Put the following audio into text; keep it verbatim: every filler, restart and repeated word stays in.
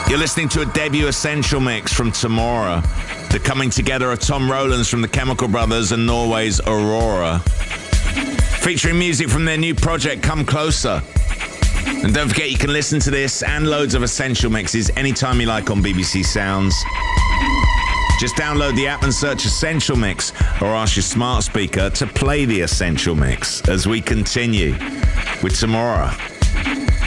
You're listening to a debut Essential Mix from Tamora, the coming together of Tom Rowlands from the Chemical Brothers and Norway's Aurora, featuring music from their new project Come Closer. And don't forget, you can listen to this and loads of Essential Mixes anytime you like on B B C Sounds. Just download the app and search Essential Mix, or ask your smart speaker to play the Essential Mix as we continue with Tamora.